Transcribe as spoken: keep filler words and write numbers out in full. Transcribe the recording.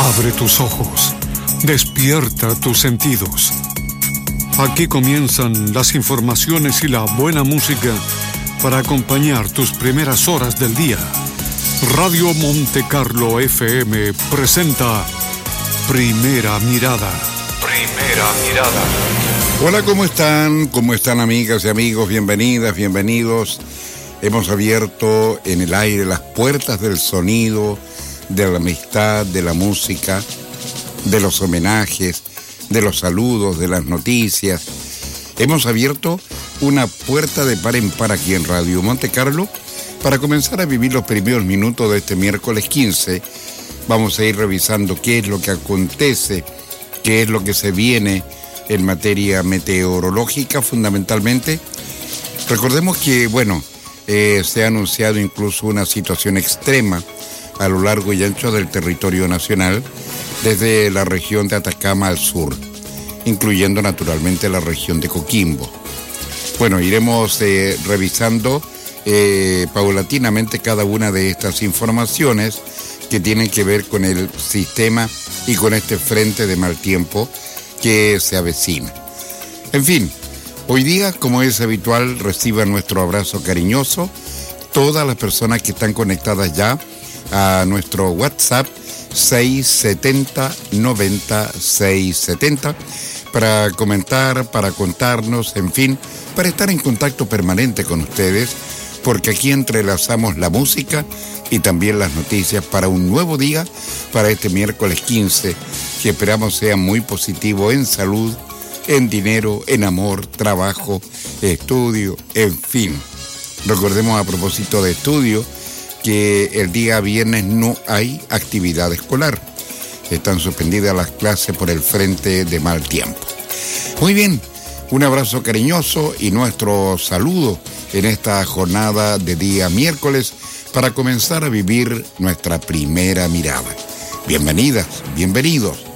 Abre tus ojos, despierta tus sentidos. Aquí comienzan las informaciones y la buena música para acompañar tus primeras horas del día. Radio Monte Carlo F M presenta Primera Mirada. Primera Mirada. Hola, ¿cómo están? ¿Cómo están, amigas y amigos? Bienvenidas, bienvenidos. Hemos abierto en el aire las puertas del sonido, de la amistad, de la música, de los homenajes, de los saludos, de las noticias. Hemos abierto una puerta de par en par aquí en Radio Monte Carlo para comenzar a vivir los primeros minutos de este miércoles quince. Vamos a ir revisando qué es lo que acontece, qué es lo que se viene en materia meteorológica fundamentalmente. Recordemos que, bueno, eh, se ha anunciado incluso una situación extrema a lo largo y ancho del territorio nacional, desde la región de Atacama al sur, incluyendo naturalmente la región de Coquimbo. Bueno, iremos eh, revisando eh, paulatinamente cada una de estas informaciones que tienen que ver con el sistema y con este frente de mal tiempo que se avecina. En fin, hoy día, como es habitual, reciban nuestro abrazo cariñoso todas las personas que están conectadas ya a nuestro WhatsApp seis setenta noventa seis setenta para comentar, para contarnos, en fin, para estar en contacto permanente con ustedes, porque aquí entrelazamos la música y también las noticias para un nuevo día, para este miércoles quince, que esperamos sea muy positivo en salud, en dinero, en amor, trabajo, estudio, en fin. Recordemos a propósito de estudio que el día viernes no hay actividad escolar. Están suspendidas las clases por el frente de mal tiempo. Muy bien, un abrazo cariñoso y nuestro saludo en esta jornada de día miércoles para comenzar a vivir nuestra primera mirada. Bienvenidas, bienvenidos.